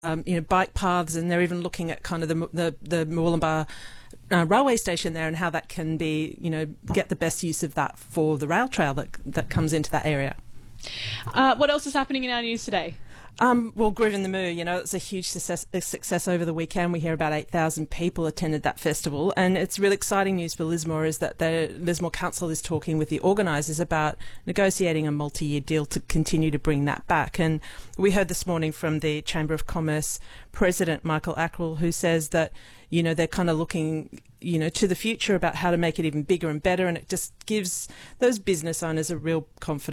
bike paths, and they're even looking at kind of the Murwillumbah railway station there and how that can be, get the best use of that for the rail trail that comes into that area. What else is happening in our news today? Well, Groove in the Moo, it's a huge success over the weekend. We hear about 8,000 people attended that festival, and it's really exciting news for Lismore is that the Lismore Council is talking with the organisers about negotiating a multi-year deal to continue to bring that back. And we heard this morning from the Chamber of Commerce President, Michael Ackrell, who says that, they're kind of looking, to the future about how to make it even bigger and better, and it just gives those business owners a real confidence